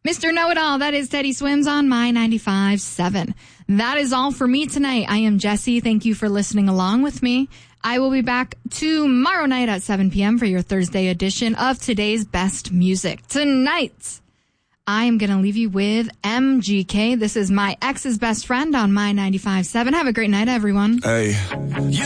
Mr. Know-It-All, that is Teddy Swims on My 95.7. That is all for me tonight. I am Jessie. Thank you for listening along with me. I will be back tomorrow night at 7 p.m. for your Thursday edition of Today's Best Music. Tonight, I am going to leave you with MGK. This is My Ex's Best Friend on My 95.7. Have a great night, everyone. Hey.